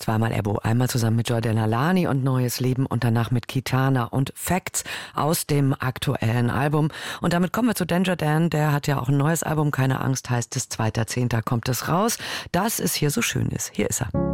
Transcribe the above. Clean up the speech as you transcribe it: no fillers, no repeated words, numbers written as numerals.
zweimal Ebo. Einmal zusammen mit Jordana Lani und Neues Leben und danach mit Kitana und Facts aus dem aktuellen Album. Und damit kommen wir zu Danger Dan. Der hat ja auch ein neues Album. Keine Angst heißt es. 2.10. kommt es raus. Dass es hier so schön ist. Hier ist er.